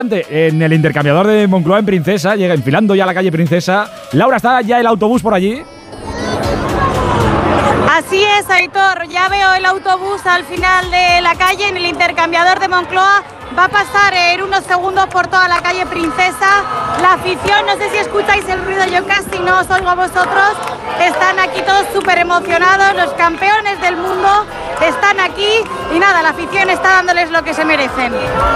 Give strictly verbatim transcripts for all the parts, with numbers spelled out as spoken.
En el intercambiador de Moncloa en Princesa, llega enfilando ya a la calle Princesa. Laura, ¿está ya el autobús por allí? Así es, Aitor, ya veo el autobús al final de la calle, en el intercambiador de Moncloa. Va a pasar en unos segundos por toda la calle Princesa. La afición, no sé si escucháis el ruido, yo casi no os oigo a vosotros. Están aquí todos súper emocionados, los campeones del mundo están aquí y nada, la afición está dándoles lo que se merecen.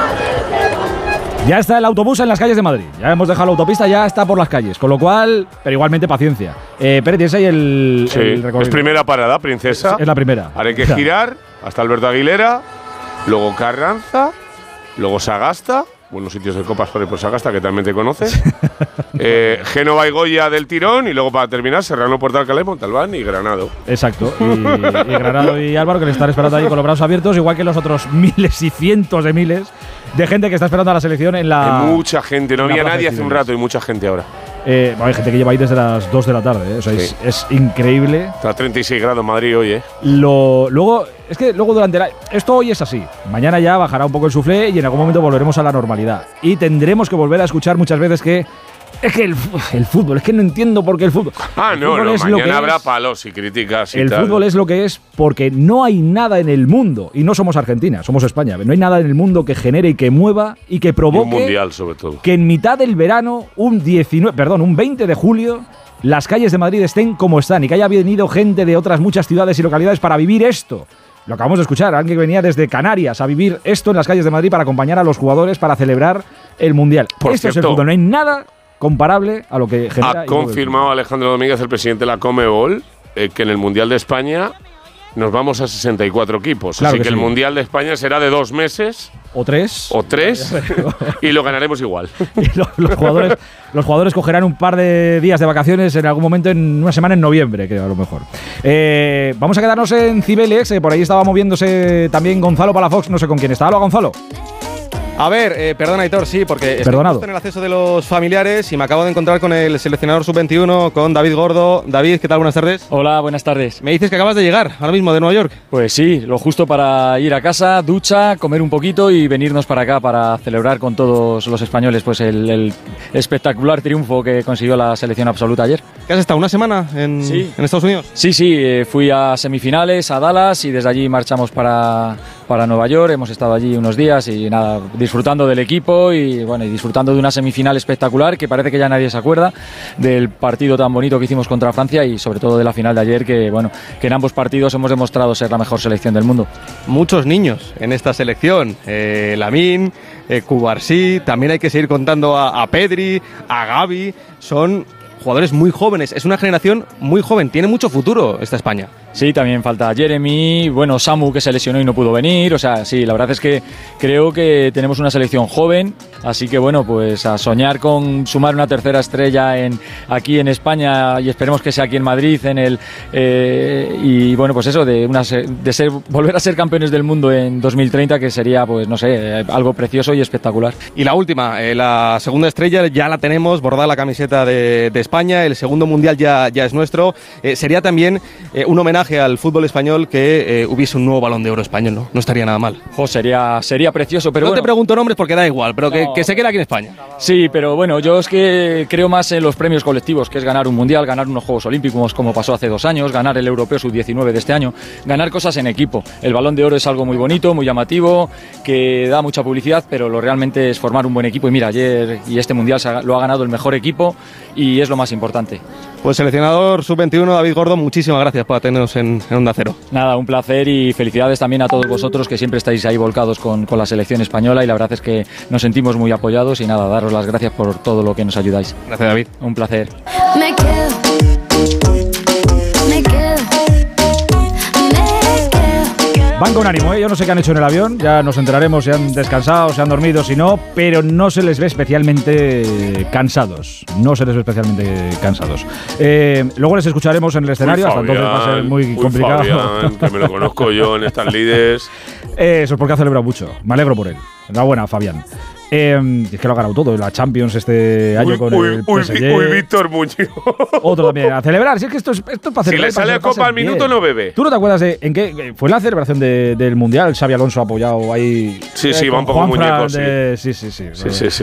Ya está el autobús en las calles de Madrid. Ya hemos dejado la autopista, ya está por las calles. Con lo cual, pero igualmente paciencia. Eh, Pérez, ¿tienes ahí el, sí, el recorrido? Es primera parada, Princesa. Es, es la primera. Ahora hay que girar hasta Alberto Aguilera, luego Carranza, luego Sagasta. Buenos sitios de copas por, por Sagasta, que también te conoces. eh, Génova y Goya del tirón. Y luego para terminar, Serrano, Puerto Alcalá, Montalbán y Granado. Exacto. Y, y Granado y Álvaro, que le están esperando ahí con los brazos abiertos, igual que los otros miles y cientos de miles de gente que está esperando a la selección en la. Hay mucha gente. No había nadie hace un rato y mucha gente ahora. Eh, bueno, hay gente que lleva ahí desde las dos de la tarde, ¿eh? O sea, sí. es, es increíble. Está a treinta y seis grados en Madrid hoy, ¿eh? Lo, luego, es que luego durante la, esto hoy es así. Mañana ya bajará un poco el suflé y en algún momento volveremos a la normalidad. Y tendremos que volver a escuchar muchas veces que es que el, el fútbol, es que no entiendo por qué el fútbol. Ah, el no, fútbol no, es mañana lo que habrá es. palos y críticas y El tal. fútbol es lo que es porque no hay nada en el mundo, y no somos Argentina, somos España, no hay nada en el mundo que genere y que mueva y que provoque un mundial, sobre todo. Que en mitad del verano, un diecinueve, perdón, un veinte de julio, las calles de Madrid estén como están y que haya venido gente de otras muchas ciudades y localidades para vivir esto. Lo acabamos de escuchar, alguien que venía desde Canarias a vivir esto en las calles de Madrid para acompañar a los jugadores para celebrar el mundial. Por esto cierto, es el fútbol, no hay nada comparable a lo que genera. Ha confirmado Alejandro Domínguez, el presidente de la Conmebol, eh, que en el Mundial de España nos vamos a sesenta y cuatro equipos. Claro Así que que, sí. el Mundial de España será de dos meses. O tres. O tres. Y lo ganaremos igual. Y lo, los, jugadores, los jugadores cogerán un par de días de vacaciones en algún momento, en una semana en noviembre, creo, a lo mejor. Eh, vamos a quedarnos en Cibeles. Eh, por ahí estaba moviéndose también Gonzalo Palafox, no sé con quién está. Hola, Gonzalo. A ver, eh, perdona, Aitor, sí, porque estoy Perdonado. en el acceso de los familiares y me acabo de encontrar con el seleccionador sub veintiuno, con David Gordo. David, ¿qué tal? Buenas tardes. Hola, buenas tardes. Me dices que acabas de llegar ahora mismo de Nueva York. Pues sí, lo justo para ir a casa, ducha, comer un poquito y venirnos para acá para celebrar con todos los españoles pues el, el espectacular triunfo que consiguió la selección absoluta ayer. ¿Qué has estado? ¿Una semana en, sí. en Estados Unidos? Sí, sí, eh, fui a semifinales, a Dallas, y desde allí marchamos para, para Nueva York. Hemos estado allí unos días y nada, disfrutando del equipo y bueno, y disfrutando de una semifinal espectacular que parece que ya nadie se acuerda del partido tan bonito que hicimos contra Francia y sobre todo de la final de ayer, que bueno, que en ambos partidos hemos demostrado ser la mejor selección del mundo. Muchos niños en esta selección, eh, Lamine, eh, Cubarsí, también hay que seguir contando a, a Pedri, a Gavi, son jugadores muy jóvenes, es una generación muy joven, tiene mucho futuro esta España. Sí, también falta Jeremy, bueno, Samu, que se lesionó y no pudo venir, o sea, sí, la verdad es que creo que tenemos una selección joven, así que bueno, pues a soñar con sumar una tercera estrella en, aquí en España, y esperemos que sea aquí en Madrid, en el eh, y bueno, pues eso, de, una, de ser, volver a ser campeones del mundo en dos mil treinta, que sería, pues no sé, algo precioso y espectacular. Y la última, eh, la segunda estrella ya la tenemos, bordada la camiseta de, de España, el segundo mundial ya, ya es nuestro, eh, sería también eh, un homenaje al fútbol español que eh, hubiese un nuevo Balón de Oro español, ¿no? No estaría nada mal. Jo, sería, sería precioso, pero no bueno, te pregunto nombres porque da igual, pero no. que, que se quede aquí en España. Sí, pero bueno, yo es que creo más en los premios colectivos, que es ganar un mundial, ganar unos Juegos Olímpicos como pasó hace dos años, ganar el Europeo sub diecinueve de este año, ganar cosas en equipo. El Balón de Oro es algo muy bonito, muy llamativo, que da mucha publicidad, pero lo realmente es formar un buen equipo. Y mira, ayer y este mundial lo ha ganado el mejor equipo y es lo más importante. Pues seleccionador sub veintiuno, David Gordo, muchísimas gracias por atendernos en, en Onda Cero. Nada, un placer y felicidades también a todos vosotros que siempre estáis ahí volcados con, con la selección española, y la verdad es que nos sentimos muy apoyados y nada, daros las gracias por todo lo que nos ayudáis. Gracias, David. Un placer. Me quedo, me quedo, me quedo. Van con ánimo, ¿eh? Yo no sé qué han hecho en el avión, ya nos enteraremos si han descansado, si han dormido, si no, pero no se les ve especialmente cansados. No se les ve especialmente cansados. Eh, luego les escucharemos en el escenario, uy, hasta Fabián, entonces va a ser muy uy, complicado. Fabián, que me lo conozco yo en estas lides. Eh, eso es porque ha celebrado mucho. Me alegro por él. Enhorabuena, Fabián. Eh, es que lo ha ganado todo, la Champions este año uy, con uy, el uy, P S G. uy, Víctor Muñoz. Otro también, a celebrar. Si es que esto es, esto es para celebrar. Si le sale para copa al bien. minuto, no bebe. ¿Tú no te acuerdas de en qué fue la celebración de, del Mundial? Xabi Alonso apoyado ahí. Sí, eh, sí, va un poco Juanfran muñeco, sí. de, sí. Sí, sí, sí. Sí, sí, sí.